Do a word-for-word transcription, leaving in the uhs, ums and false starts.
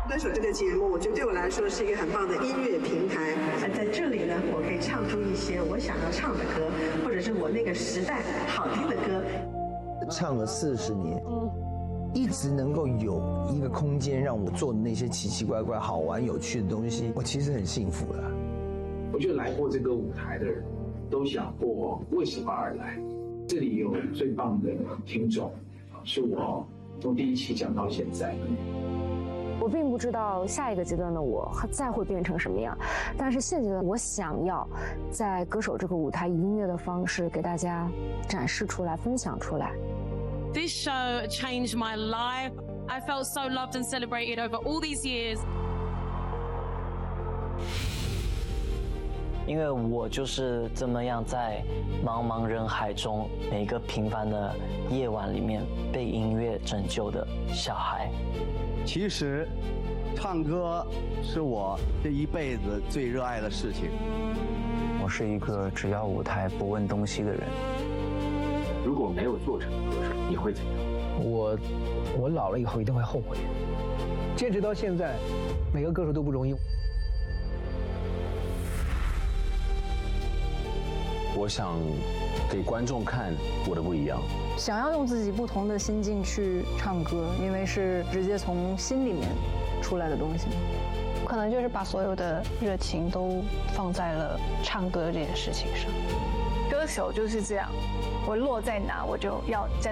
歌手这个节目，我觉得对我来说是一个很棒的音乐平台。在这里呢，我可以唱出一些我想要唱的歌，或者是我那个时代好听的歌。 唱了四十年，嗯，一直能够有一个空间让我做的那些奇奇怪怪、好玩、有趣的东西，我其实很幸福了。 我觉得来过这个舞台的人，都想过为什么而来。这里有最棒的听众，是我从第一期讲到现在。 我并不知道下一个阶段的我再会变成什么样，但是现阶段我想要在歌手这个舞台以音乐的方式给大家展示出来、分享出来。 This show changed my life. I felt so loved and celebrated over all these years. 因为我就是这么样在茫茫人海中每个平凡的夜晚里面被音乐拯救的小孩。 其实唱歌是我这一辈子最热爱的事情。 我是一个只要舞台不问东西的人。 如果没有做成歌手，你会怎样？ 我我老了以后一定会后悔。坚持到现在，每个歌手都不容易。 我想给观众看我的不一样， 想要用自己不同的心境去唱歌，因为是直接从心里面出来的东西。 可能就是把所有的热情都放在了唱歌这件事情上。 歌手就是这样，我落在哪我就要在